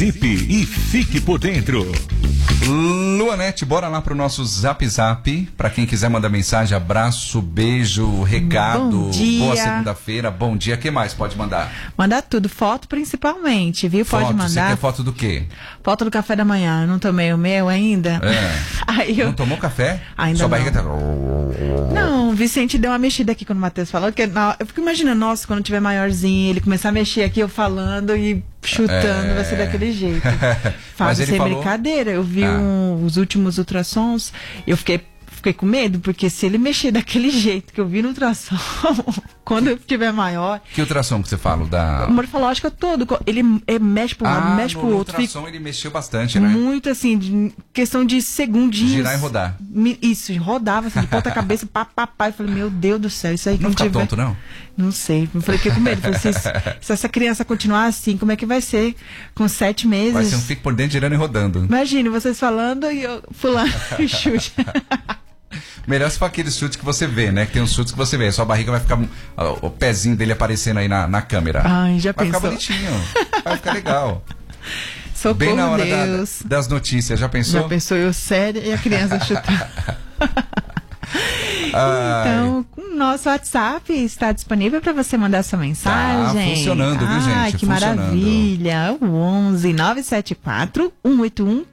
Participe e fique por dentro. Luanete, bora lá pro nosso Zap Zap. Pra quem quiser mandar mensagem, abraço, beijo, recado. Bom dia. Boa segunda-feira, bom dia. O que mais pode mandar? Mandar tudo, foto principalmente, viu? Foto, Pode mandar. Você quer foto do quê? Foto do café da manhã. Eu não tomei o meu ainda. É. Não tomou café? Ainda Sua não. barriga tá... Não, o Vicente deu uma mexida aqui quando o Matheus falou. Eu fico imaginando, nossa, quando tiver maiorzinho, ele começar a mexer aqui, eu falando e chutando, vai ser daquele jeito. Mas Fábio, ele sem falou... brincadeira. Eu vi os últimos ultrassons, eu fiquei com medo, porque se ele mexer daquele jeito que eu vi no ultrassom, quando eu tiver maior... Que ultrassom que você fala? O morfológico todo, ele mexe para um lado, mexe para o outro. No ultrassom ele mexeu bastante, né? Muito assim, questão de segundinhos. Girar e rodar. Isso, rodava assim, de ponta cabeça, pá. Eu falei, meu Deus do céu, isso aí não fica tonto, não? Não sei, eu falei, fiquei com medo. Falei, se essa criança continuar assim, como é que vai ser com 7 meses? Vai ser um fique por dentro, girando e rodando. Imagine, vocês falando e eu fulano e chute. Melhor se for aquele chute que você vê, né? Que tem uns chutes que você vê. Sua barriga vai ficar... O pezinho dele aparecendo aí na câmera. Ai, já vai pensou? Vai ficar bonitinho. Vai ficar legal. Socorro, bem na hora Deus. das notícias. Já pensou? Já pensou eu séria e a criança chutando. Então, o nosso WhatsApp está disponível para você mandar sua mensagem. Tá funcionando, viu, gente? Ai, que maravilha. O 11 974 181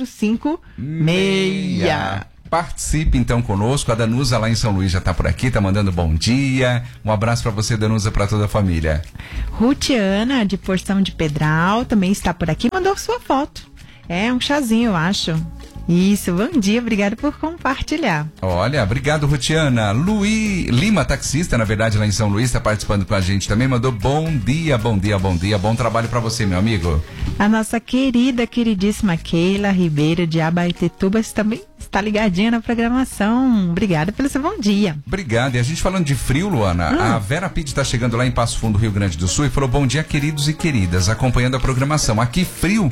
456. Participe então conosco. A Danusa lá em São Luís já tá por aqui, tá mandando bom dia. Um abraço para você, Danusa, para toda a família. Rutiana, de Porção de Pedral, também está por aqui, mandou sua foto. É um chazinho, eu acho. Isso, bom dia, obrigado por compartilhar. Olha, obrigado, Rutiana. Luí Lima, taxista, na verdade, lá em São Luís, está participando com a gente também, mandou bom dia, bom trabalho para você, meu amigo. A nossa queridíssima Keila Ribeiro de Abaetetuba também está ligadinha na programação. Obrigada pelo seu bom dia. Obrigado. E a gente falando de frio, Luana, a Vera Pide está chegando lá em Passo Fundo, Rio Grande do Sul, e falou bom dia, queridos e queridas, acompanhando a programação. Aqui frio,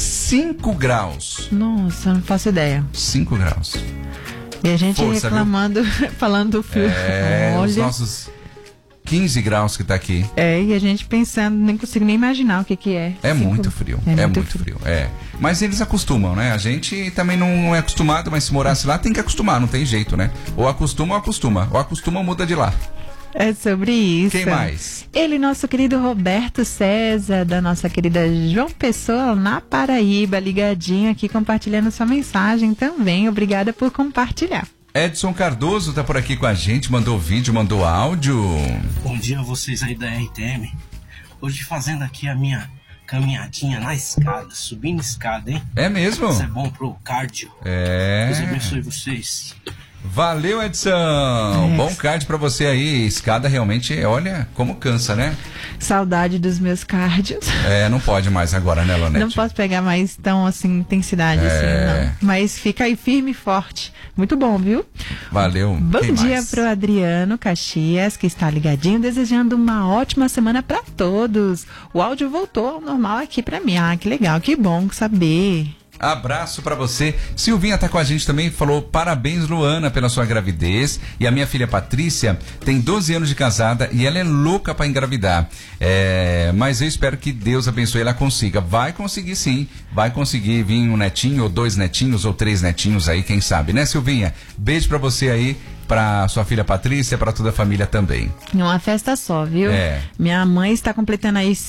5 graus. Nossa, não faço ideia. 5 graus. E a gente Força, reclamando, falando do frio. Olha. Os nossos 15 graus que tá aqui. E a gente pensando, nem consigo nem imaginar o que é. É muito frio. É muito frio. Mas eles acostumam, né? A gente também não é acostumado, mas se morasse lá tem que acostumar, não tem jeito, né? Ou acostuma ou acostuma. Ou acostuma ou muda de lá. É sobre isso. Quem mais? Ele, nosso querido Roberto César, da nossa querida João Pessoa, na Paraíba, ligadinho aqui, compartilhando sua mensagem também. Obrigada por compartilhar. Edson Cardoso tá por aqui com a gente, mandou vídeo, mandou áudio. Bom dia a vocês aí da RTM. Hoje fazendo aqui a minha caminhadinha na escada, subindo escada, hein? É mesmo? Isso é bom pro cardio. Deus abençoe vocês. Valeu, Edson. Bom cardio pra você aí. Escada realmente, olha, como cansa, né? Saudade dos meus cardios. Não pode mais agora, né, Lonete? Não posso pegar mais tão, assim, intensidade assim, não. Mas fica aí firme e forte. Muito bom, viu? Valeu. Bom dia pro Adriano Caxias, que está ligadinho, desejando uma ótima semana pra todos. O áudio voltou ao normal aqui pra mim. Ah, que legal, que bom saber. Abraço pra você. Silvinha tá com a gente também, falou parabéns, Luana, pela sua gravidez. E a minha filha Patrícia tem 12 anos de casada e ela é louca pra engravidar. Mas eu espero que Deus abençoe e ela consiga. Vai conseguir sim, vai conseguir vir um netinho, ou 2 netinhos, ou 3 netinhos aí, quem sabe, né, Silvinha? Beijo pra você aí, pra sua filha Patrícia, pra toda a família também. É uma festa só, viu? Minha mãe está completando aí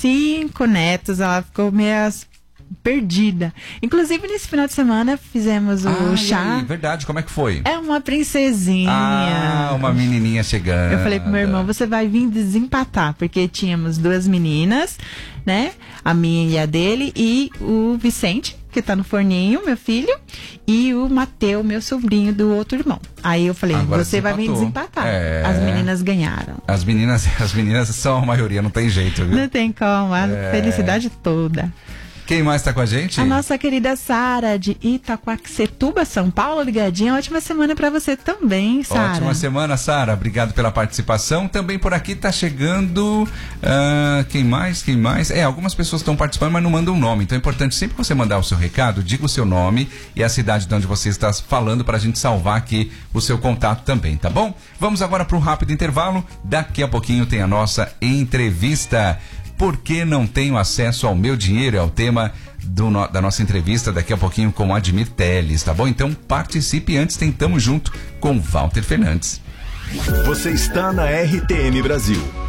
5 netos, ela ficou meio perdida. Inclusive, nesse final de semana, fizemos o chá. Verdade, como é que foi? É uma princesinha. Uma menininha chegando. Eu falei pro meu irmão, você vai vir desempatar, porque tínhamos 2 meninas, né? A minha e a dele, e o Vicente, que tá no forninho, meu filho, e o Mateu, meu sobrinho, do outro irmão. Aí eu falei, agora você vai vir desempatar. As meninas ganharam. As meninas são a maioria, não tem jeito, viu? Não tem como, a felicidade toda. Quem mais tá com a gente? A nossa querida Sara, de Itaquaquecetuba, São Paulo, ligadinha. Ótima semana pra você também, Sara. Ótima semana, Sara. Obrigado pela participação. Também por aqui tá chegando... Quem mais? Algumas pessoas estão participando, mas não mandam o nome. Então é importante, sempre que você mandar o seu recado, diga o seu nome e a cidade de onde você está falando, pra gente salvar aqui o seu contato também, tá bom? Vamos agora para um rápido intervalo. Daqui a pouquinho tem a nossa entrevista. Por que não tenho acesso ao meu dinheiro? É o tema da nossa entrevista daqui a pouquinho com o Admir Teles, tá bom? Então participe antes, tentamos junto com Walter Fernandes. Você está na RTM Brasil.